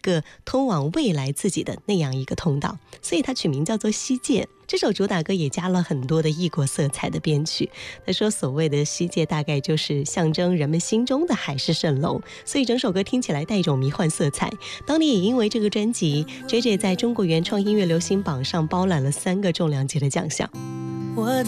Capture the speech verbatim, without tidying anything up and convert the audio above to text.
个通往未来自己的那样一个通道，所以他取名叫做西界。这首主打歌也加了很多的异国色彩的编曲，他说所谓的西界大概就是象征人们心中的海市蜃楼，所以整首歌听起来带一种迷幻色彩。当年也因为这个专辑 J J 在中国原创音乐流行榜上包揽了三个重量级的奖项。 我